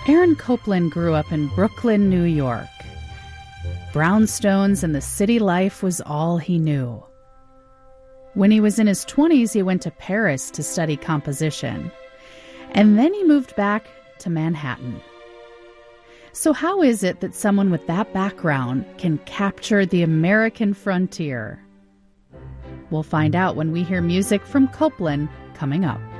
Aaron Copland grew up in Brooklyn, New York. Brownstones and the city life was all he knew. When he was in his 20s, he went to Paris to study composition. And then he moved back to Manhattan. So how is it that someone with that background can capture the American frontier? We'll find out when we hear music from Copland coming up.